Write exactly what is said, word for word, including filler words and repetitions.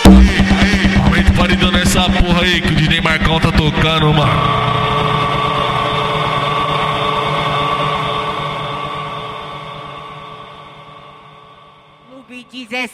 Aumenta o paredão nessa porra aí que o D J Marcão tá tocando, mano. No beat dezessete.